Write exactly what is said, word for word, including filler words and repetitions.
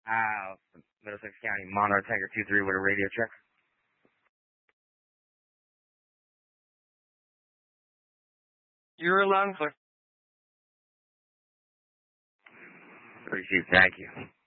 Uh, Middlesex County, Monroe Tiger two three with a radio check. You're loud and clear. Received, thank you.